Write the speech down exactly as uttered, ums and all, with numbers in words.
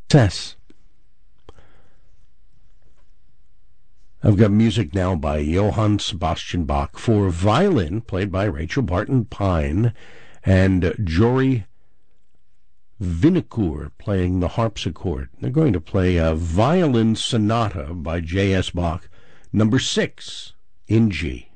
Success. I've got music now by Johann Sebastian Bach for violin, played by Rachel Barton Pine, and Jory Vinocourt playing the harpsichord. They're going to play a violin sonata by J S Bach, number six in G.